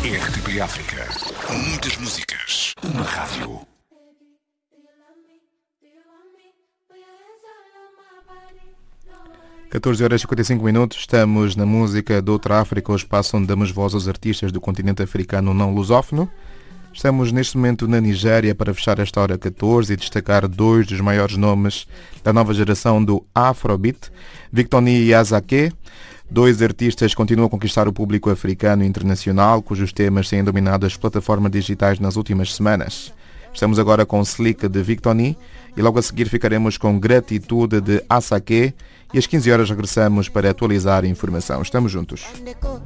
RTP África. Muitas músicas. Uma rádio. (14h55). Estamos na música de outra África, o espaço onde damos voz aos artistas do continente africano não lusófono. Estamos neste momento na Nigéria para fechar esta hora 14 e destacar dois dos maiores nomes da nova geração do Afrobeat, Victony e Azake. Dois artistas continuam a conquistar o público africano e internacional, cujos temas têm dominado as plataformas digitais nas últimas semanas. Estamos agora com Slick de Victony e logo a seguir ficaremos com Gratitude de Azake e às 15 horas regressamos para atualizar a informação. Estamos juntos.